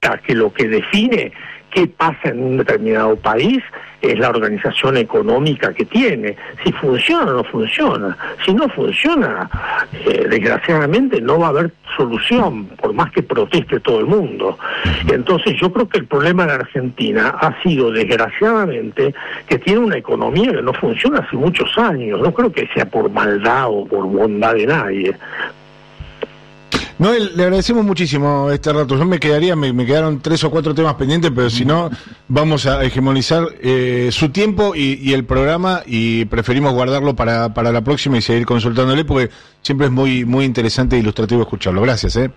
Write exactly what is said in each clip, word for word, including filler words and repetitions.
sea, que lo que define qué pasa en un determinado país es la organización económica que tiene, si funciona o no funciona. Si no funciona, eh, desgraciadamente no va a haber solución, por más que proteste todo el mundo. Entonces yo creo que el problema en Argentina ha sido, desgraciadamente, que tiene una economía que no funciona hace muchos años. No creo que sea por maldad o por bondad de nadie. Noel, le agradecemos muchísimo este rato. Yo me quedaría, me, me quedaron tres o cuatro temas pendientes, pero si no, vamos a hegemonizar eh, su tiempo y, y el programa, y preferimos guardarlo para, para la próxima y seguir consultándole, porque siempre es muy muy interesante e ilustrativo escucharlo. Gracias, ¿eh?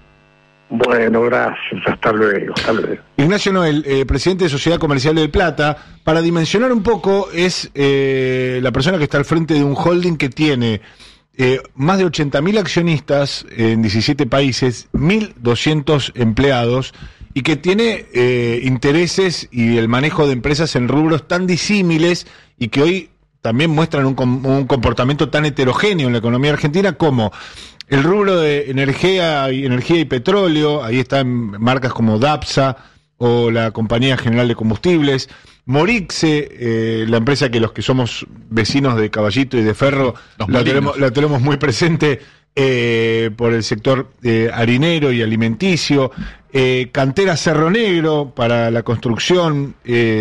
Bueno, gracias. Hasta luego. Hasta luego. Ignacio Noel, eh, presidente de Sociedad Comercial del Plata. Para dimensionar un poco, es eh, la persona que está al frente de un holding que tiene Eh, más de ochenta mil accionistas en diecisiete países, mil doscientos empleados, y que tiene eh, intereses y el manejo de empresas en rubros tan disímiles y que hoy también muestran un, un comportamiento tan heterogéneo en la economía argentina, como el rubro de energía y, energía y petróleo. Ahí están marcas como Dapsa o la Compañía General de Combustibles, Morixe, eh, la empresa que los que somos vecinos de Caballito y de Ferro la tenemos, la tenemos muy presente eh, por el sector eh, harinero y alimenticio, eh, Cantera Cerro Negro para la construcción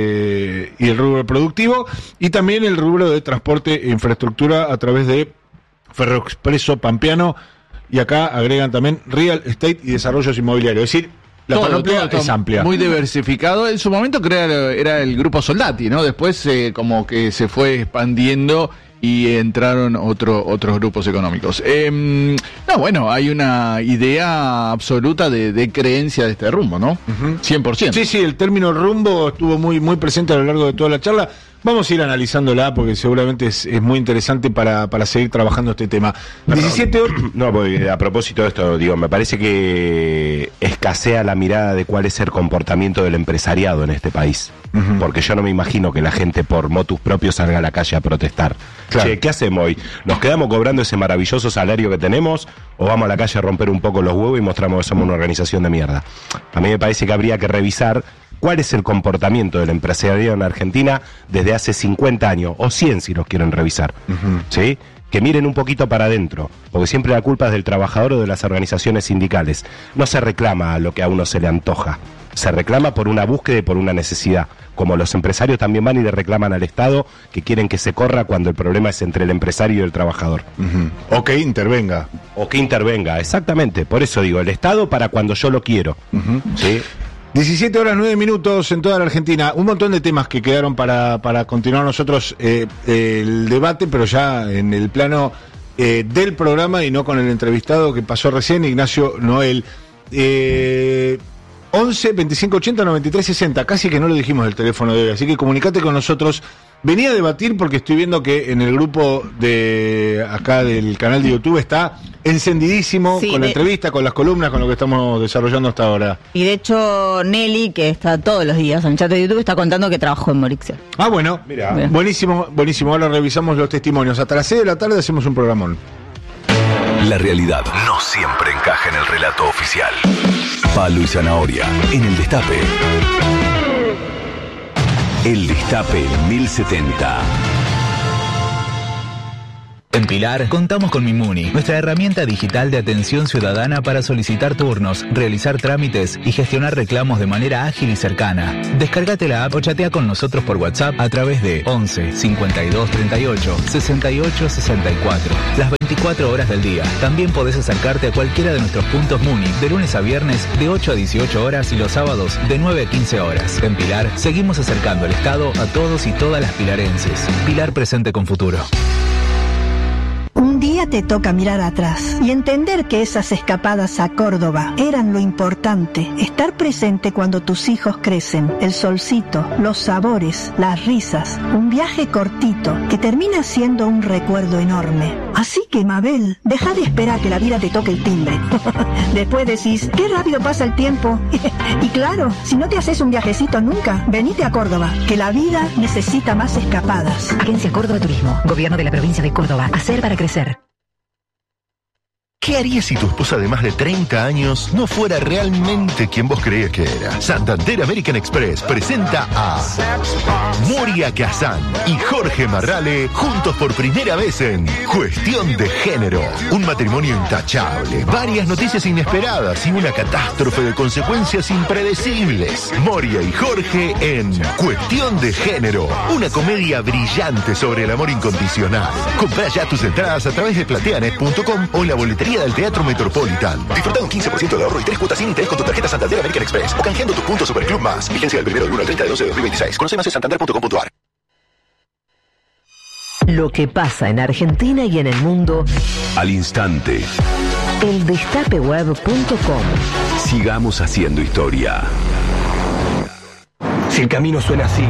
eh, y el rubro productivo, y también el rubro de transporte e infraestructura a través de Ferroexpreso Pampeano, y acá agregan también Real Estate y desarrollos inmobiliarios. Es decir, la todo, panoplia todo, todo es amplia. Muy diversificado. En su momento creo era, era el grupo Soldati, ¿no? Después eh, como que se fue expandiendo y entraron otro, otros grupos económicos. Eh, no, bueno, hay una idea absoluta de, de creencia de este rumbo, ¿no? Uh-huh. cien por ciento. Sí, sí, el término rumbo estuvo muy, muy presente a lo largo de toda la charla. Vamos a ir analizándola porque seguramente es, es muy interesante para, para seguir trabajando este tema. diecisiete horas. No, porque a propósito de esto, digo, me parece que escasea la mirada de cuál es el comportamiento del empresariado en este país. Uh-huh. Porque yo no me imagino que la gente por motus propios salga a la calle a protestar. Claro. Che, ¿qué hacemos hoy? ¿Nos quedamos cobrando ese maravilloso salario que tenemos o vamos a la calle a romper un poco los huevos y mostramos que somos una organización de mierda? A mí me parece que habría que revisar cuál es el comportamiento del empresariado en Argentina desde hace cincuenta años, o cien si los quieren revisar, uh-huh. ¿sí? Que miren un poquito para adentro, porque siempre la culpa es del trabajador o de las organizaciones sindicales. No se reclama a lo que a uno se le antoja, se reclama por una búsqueda y por una necesidad, como los empresarios también van y le reclaman al Estado que quieren que se corra cuando el problema es entre el empresario y el trabajador. Uh-huh. O que intervenga. O que intervenga, exactamente. Por eso digo, el Estado para cuando yo lo quiero. Uh-huh. ¿Sí? diecisiete horas nueve minutos en toda la Argentina. Un montón de temas que quedaron para, para continuar nosotros eh, el debate, pero ya en el plano eh, del programa y no con el entrevistado que pasó recién, Ignacio Noel. Eh, once, veinticinco, ochenta, noventa y tres, sesenta. Casi que no lo dijimos el teléfono de hoy, así que comunicate con nosotros. Venía a debatir porque estoy viendo que en el grupo de acá del canal de YouTube está encendidísimo, sí, con la de... entrevista, con las columnas, con lo que estamos desarrollando hasta ahora. Y de hecho Nelly, que está todos los días en el chat de YouTube, está contando que trabajó en Morixe. Ah, bueno, mira, buenísimo, buenísimo. Ahora revisamos los testimonios. Hasta las seis de la tarde hacemos un programón. La realidad no siempre encaja en el relato oficial. Palo y zanahoria en el Destape. El Destape mil setenta. En Pilar, contamos con Mimuni, nuestra herramienta digital de atención ciudadana para solicitar turnos, realizar trámites y gestionar reclamos de manera ágil y cercana. Descárgate la app o chatea con nosotros por WhatsApp a través de once, cincuenta y dos, treinta y ocho, sesenta y ocho, sesenta y cuatro. Las veinticuatro horas del día. También podés acercarte a cualquiera de nuestros puntos Muni, de lunes a viernes de ocho a dieciocho horas y los sábados de nueve a quince horas. En Pilar, seguimos acercando el Estado a todos y todas las pilarenses. Pilar presente con futuro. Un día te toca mirar atrás y entender que esas escapadas a Córdoba eran lo importante. Estar presente cuando tus hijos crecen, el solcito, los sabores, las risas. Un viaje cortito que termina siendo un recuerdo enorme. Así que, Mabel, deja de esperar que la vida te toque el timbre. Después decís, qué rápido pasa el tiempo. Y claro, si no te haces un viajecito nunca, venite a Córdoba, que la vida necesita más escapadas. Agencia Córdoba Turismo, Gobierno de la Provincia de Córdoba. Hacer para crecer. ¿Qué harías si tu esposa de más de treinta años no fuera realmente quien vos creías que era? Santander American Express presenta a Moria Kazan y Jorge Marrale juntos por primera vez en Cuestión de Género. Un matrimonio intachable, varias noticias inesperadas y una catástrofe de consecuencias impredecibles. Moria y Jorge en Cuestión de Género. Una comedia brillante sobre el amor incondicional. Comprá ya tus entradas a través de plateanet punto com o en la boletería del Teatro Metropolitan. Disfruta un quince por ciento de ahorro y tres cuotas sin interés con tu tarjeta Santander American Express o canjeando tus puntos Superclub Más. Vigencia del primero del uno al treinta de doce de dos mil veintiséis. Conoce más en santander punto com punto a r. Lo que pasa en Argentina y en el mundo al instante. el destape web punto com. Sigamos haciendo historia. Si el camino suena así,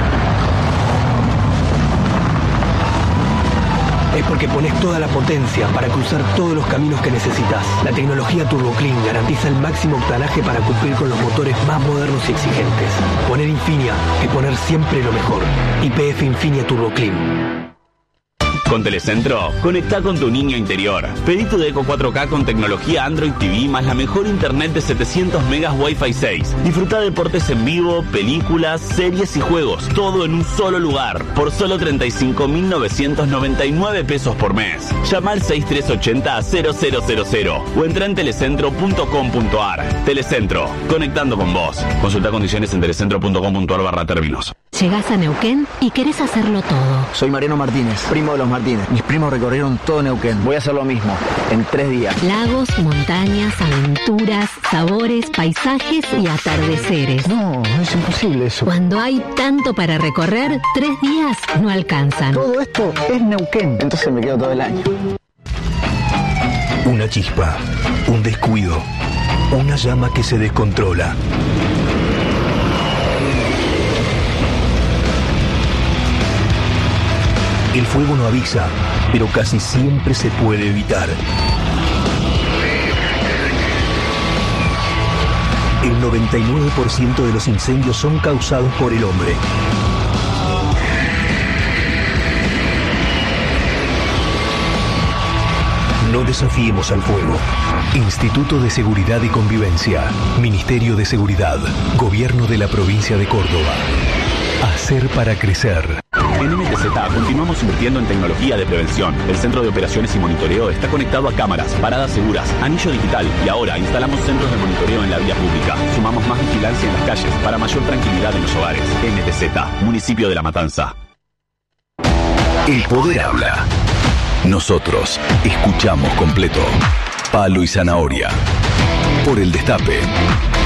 es porque pones toda la potencia para cruzar todos los caminos que necesitas. La tecnología TurboClean garantiza el máximo octanaje para cumplir con los motores más modernos y exigentes. Poner Infinia es poner siempre lo mejor. Y P F Infinia TurboClean. Con Telecentro, conectá con tu niño interior. Pedí tu Deco cuatro K con tecnología Android T V más la mejor internet de setecientos megas Wi-Fi seis. Disfruta deportes en vivo, películas, series y juegos, todo en un solo lugar, por solo treinta y cinco mil novecientos noventa y nueve pesos por mes. Llama al seis tres ocho cero cero cero cero cero o entra en telecentro punto com punto a r. Telecentro, conectando con vos. Consulta condiciones en telecentro punto com punto a r barra términos. Llegás a Neuquén y querés hacerlo todo. Soy Mariano Martínez, primo de los Martínez. Mis primos recorrieron todo Neuquén. Voy a hacer lo mismo, en tres días. Lagos, montañas, aventuras, sabores, paisajes y atardeceres. No, es imposible eso. Cuando hay tanto para recorrer, tres días no alcanzan. Todo esto es Neuquén, entonces me quedo todo el año. Una chispa, un descuido, una llama que se descontrola. El fuego no avisa, pero casi siempre se puede evitar. El noventa y nueve por ciento de los incendios son causados por el hombre. No desafiemos al fuego. Instituto de Seguridad y Convivencia. Ministerio de Seguridad. Gobierno de la Provincia de Córdoba. Hacer para crecer. En M T Z continuamos invirtiendo en tecnología de prevención. El centro de operaciones y monitoreo está conectado a cámaras, paradas seguras, anillo digital y ahora instalamos centros de monitoreo en la vía pública. Sumamos más vigilancia en las calles para mayor tranquilidad en los hogares. M T Z, municipio de La Matanza. El poder habla. Nosotros escuchamos completo. Palo y zanahoria. Por el Destape.